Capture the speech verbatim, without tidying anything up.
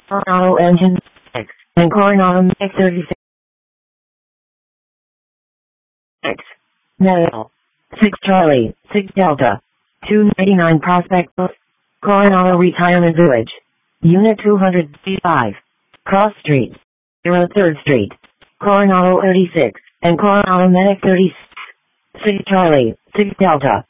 Coronado Engine six, and Coronado Medic thirty-six. Medical. six Charlie, six Delta. two ninety-nine Prospect Bus. Coronado Retirement Village. Unit two hundred five. Cross Street. zero third Street. Coronado thirty-six, and Coronado Medic thirty-six. six Charlie, six Delta.